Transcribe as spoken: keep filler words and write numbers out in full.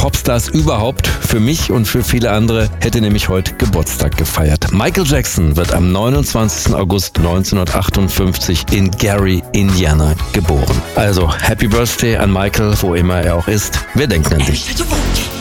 Popstars überhaupt. Für mich und für viele andere hätte nämlich heute Geburtstag gefeiert. Michael Jackson wird am neunundzwanzigsten August neunzehnhundertachtundfünfzig in Gary, Indiana geboren. Also Happy Birthday an Michael, wo immer er auch ist. Wir denken an dich.